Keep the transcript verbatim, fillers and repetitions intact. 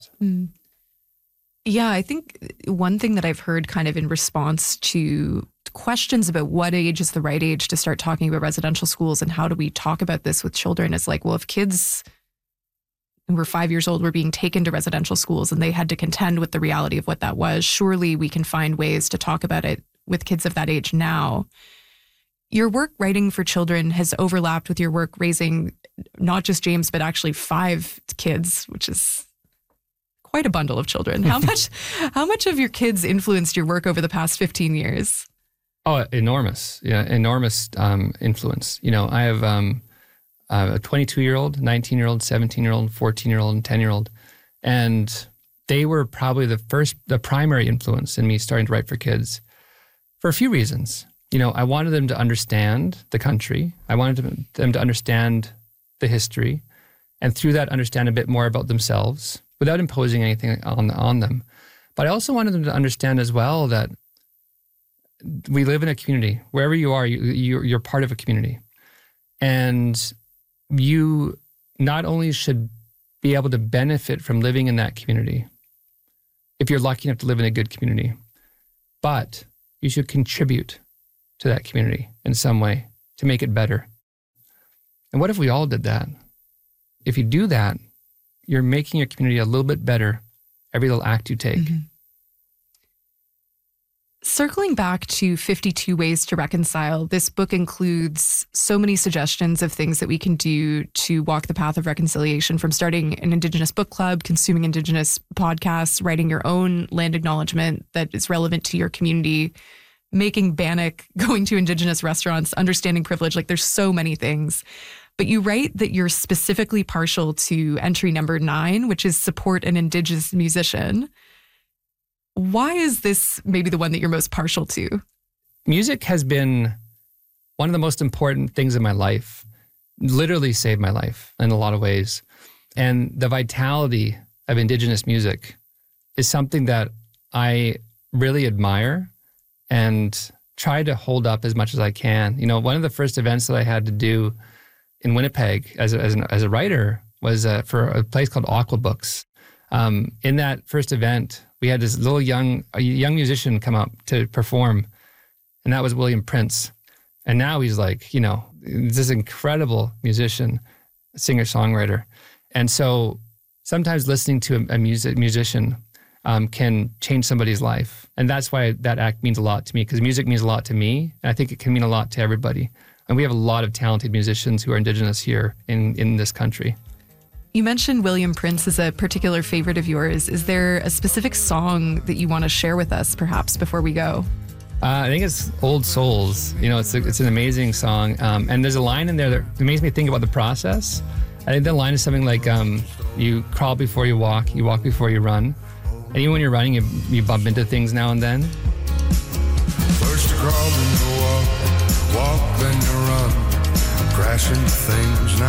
Mm. Yeah, I think one thing that I've heard kind of in response to questions about what age is the right age to start talking about residential schools and how do we talk about this with children is like, well, if kids who were five years old were being taken to residential schools and they had to contend with the reality of what that was, surely we can find ways to talk about it with kids of that age now. Your work writing for children has overlapped with your work raising not just James, but actually five kids, which is quite a bundle of children. How much how much of your kids influenced your work over the past fifteen years? Oh, enormous. Yeah, enormous um, influence. You know, I have um, a twenty-two-year-old, nineteen-year-old, seventeen-year-old, fourteen-year-old, and ten-year-old. And they were probably the first, the primary influence in me starting to write for kids for a few reasons. You know, I wanted them to understand the country. I wanted them to understand the history, and through that understand a bit more about themselves without imposing anything on, on them. But I also wanted them to understand as well that we live in a community. Wherever you are, you, you're, you're part of a community. And you not only should be able to benefit from living in that community, if you're lucky enough to live in a good community, but you should contribute to that community in some way to make it better. And what if we all did that? If you do that, you're making your community a little bit better every little act you take. Mm-hmm. Circling back to fifty-two Ways to Reconcile, this book includes so many suggestions of things that we can do to walk the path of reconciliation, from starting an Indigenous book club, consuming Indigenous podcasts, writing your own land acknowledgement that is relevant to your community, making Bannock, going to Indigenous restaurants, understanding privilege. Like, there's so many things. But you write that you're specifically partial to entry number nine, which is support an Indigenous musician. Why is this maybe the one that you're most partial to? Music has been one of the most important things in my life, literally saved my life in a lot of ways. And the vitality of Indigenous music is something that I really admire and try to hold up as much as I can. You know, one of the first events that I had to do in Winnipeg as a, as, an, as a writer was uh, for a place called Aqua Books. Um, in that first event, we had this little young a young musician come up to perform, and that was William Prince. And now he's like, you know, this incredible musician, singer-songwriter. And so sometimes listening to a, a music musician um, can change somebody's life. And that's why that act means a lot to me, because music means a lot to me, and I think it can mean a lot to everybody. And we have a lot of talented musicians who are Indigenous here in, in this country. You mentioned William Prince as a particular favorite of yours. Is there a specific song that you want to share with us, perhaps, before we go? Uh, I think it's Old Souls. You know, it's a, it's an amazing song. Um, and there's a line in there that makes me think about the process. I think the line is something like, um, you crawl before you walk, you walk before you run. And even when you're running, you, you bump into things now and then. First you crawl, then you walk, walk, then you run. Crash into things now